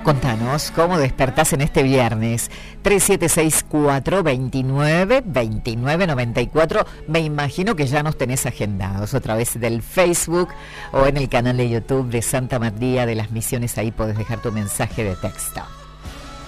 Contanos cómo despertás en este viernes. 3764-29-2994. Me imagino que ya nos tenés agendados otra vez del Facebook o en el canal de YouTube de Santa María de las Misiones. Ahí podés dejar tu mensaje de texto.